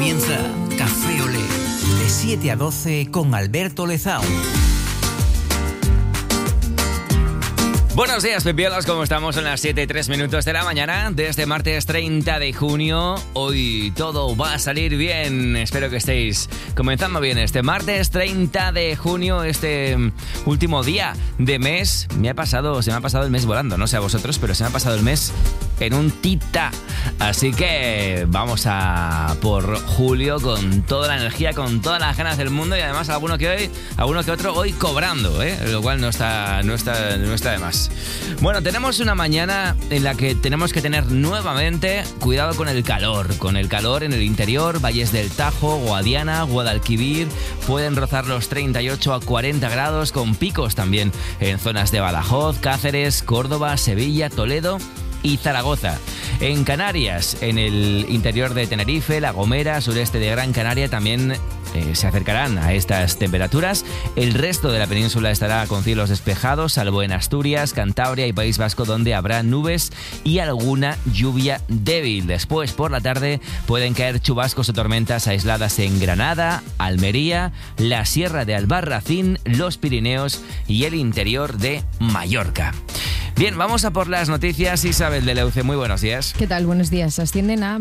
Comienza Café Olé, de 7 a 12 con Alberto Lezaun. Buenos días, pipiolos, ¿cómo estamos? Son las 7:03 de la mañana de este martes 30 de junio. Hoy todo va a salir bien. Espero que estéis comenzando bien este martes 30 de junio, este último día de mes. Se me ha pasado el mes volando, no sé a vosotros, pero se me ha pasado el mes en un tita. Así que vamos a por julio con toda la energía, con todas las ganas del mundo y además alguno que otro hoy cobrando, lo cual no está de más. Bueno, tenemos una mañana en la que tenemos que tener nuevamente cuidado con el calor en el interior. Valles del Tajo, Guadiana, Guadalquivir pueden rozar los 38 a 40 grados con picos también en zonas de Badajoz, Cáceres, Córdoba, Sevilla, Toledo y Zaragoza. En Canarias, en el interior de Tenerife, La Gomera, sureste de Gran Canaria también se acercarán a estas temperaturas. El resto de la península estará con cielos despejados, salvo en Asturias, Cantabria y País Vasco, donde habrá nubes y alguna lluvia débil. Después, por la tarde, pueden caer chubascos o tormentas aisladas en Granada, Almería, la Sierra de Albarracín, los Pirineos y el interior de Mallorca. Bien, vamos a por las noticias. Isabel de Leuce, muy buenos días. ¿Qué tal? Buenos días. Ascienden a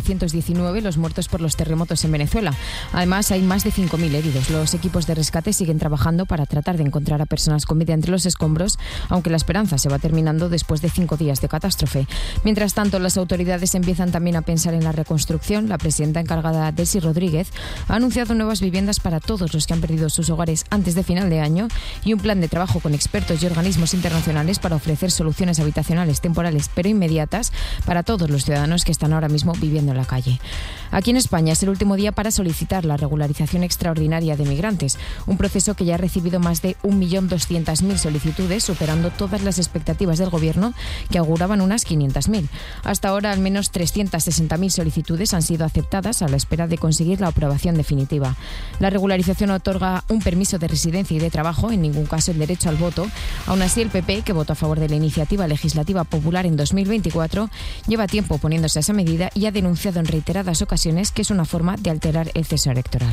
1.719 los muertos por los terremotos en Venezuela. Además, hay más de 5.000 heridos. Los equipos de rescate siguen trabajando para tratar de encontrar a personas con vida entre los escombros, aunque la esperanza se va terminando después de 5 días de catástrofe. Mientras tanto, las autoridades empiezan también a pensar en la reconstrucción. La presidenta encargada, Delcy Rodríguez, ha anunciado nuevas viviendas para todos los que han perdido sus hogares antes de final de año y un plan de trabajo con expertos y organismos internacionales para ofrecer soluciones habitacionales temporales pero inmediatas para todos los ciudadanos que están ahora mismo viviendo en la calle. Aquí en España es el último día para solicitar la regularización extraordinaria de migrantes, un proceso que ya ha recibido más de 1.200.000 solicitudes, superando todas las expectativas del Gobierno, que auguraban unas 500.000. Hasta ahora, al menos 360.000 solicitudes han sido aceptadas a la espera de conseguir la aprobación definitiva. La regularización otorga un permiso de residencia y de trabajo, en ningún caso el derecho al voto. Aún así, el PP, que votó a favor de la iniciativa legislativa popular en 2024, lleva tiempo oponiéndose a esa medida y ha denunciado en reiteradas ocasiones que es una forma de alterar el proceso electoral.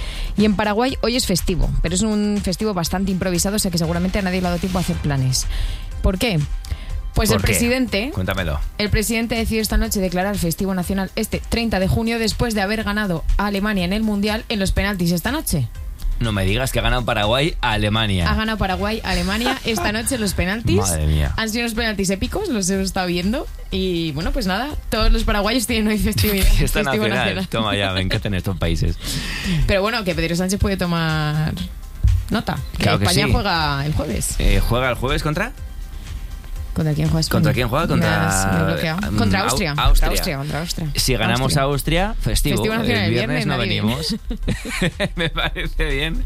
Y en Paraguay hoy es festivo, pero es un festivo bastante improvisado, o sea que seguramente a nadie le ha dado tiempo a hacer planes. ¿Por qué? Pues ¿Por el qué? presidente... Cuéntamelo. El presidente decidió esta noche declarar festivo nacional este 30 de junio después de haber ganado a Alemania en el Mundial en los penaltis esta noche. No me digas que ha ganado Paraguay a Alemania. Ha ganado Paraguay a Alemania esta noche los penaltis. Madre mía. Han sido unos penaltis épicos, los hemos estado viendo. Y bueno, pues nada, todos los paraguayos tienen hoy festivo nacional. Toma ya, me encantan estos países. Pero bueno, que Pedro Sánchez puede tomar nota. Claro que España sí. juega el jueves. ¿Juega el jueves contra? ¿Contra quién juega España? ¿Contra quién juega? Me he bloqueado. Contra Austria. Contra Austria. Si ganamos a Austria, festivo nacional el viernes no venimos. Me parece bien.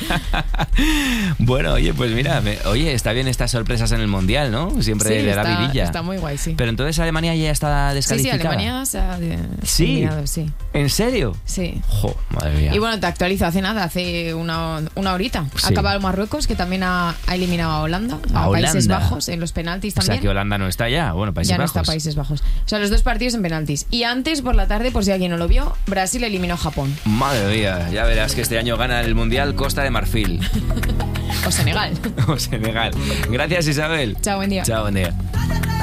Bueno, oye, pues mira, está bien estas sorpresas en el Mundial, ¿no? Siempre le da vidilla. Está muy guay, sí. Pero entonces Alemania ya está descalificada. Sí, Alemania se ha eliminado, sí. ¿En serio? Sí. Jo, madre mía. Y bueno, te actualizo hace una horita. Sí. Ha acabado Marruecos, que también ha eliminado a Holanda, a Países Bajos, en los penaltis también. O sea que Holanda no está ya, bueno, Países Bajos. Ya no está Países Bajos. O sea, los dos partidos en penaltis. Y antes, por la tarde, por si alguien no lo vio, Brasil eliminó a Japón. Madre mía, ya verás que este año gana el Mundial Costa de Marfil. O Senegal. O Senegal. Gracias, Isabel. Chao, buen día. Chao, buen día.